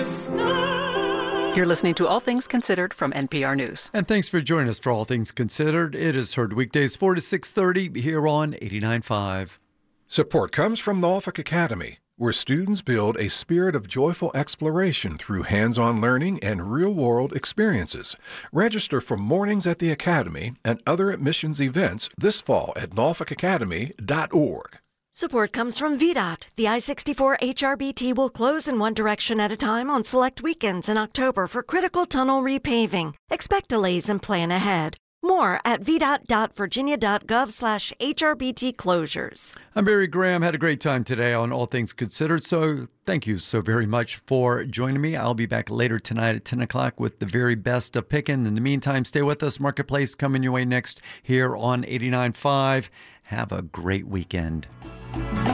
You're listening to All Things Considered from NPR News. And thanks for joining us for All Things Considered. It is heard weekdays 4 to 6:30 here on 89.5. Support comes from Norfolk Academy, where students build a spirit of joyful exploration through hands-on learning and real-world experiences. Register for Mornings at the Academy and other admissions events this fall at norfolkacademy.org. Support comes from VDOT. The I-64 HRBT will close in one direction at a time on select weekends in October for critical tunnel repaving. Expect delays and plan ahead. More at vdot.virginia.gov/HRBT closures. I'm Barry Graham. Had a great time today on All Things Considered, so thank you so very much for joining me. I'll be back later tonight at 10 o'clock with the very best of picking. In the meantime, stay with us. Marketplace coming your way next here on 89.5. Have a great weekend.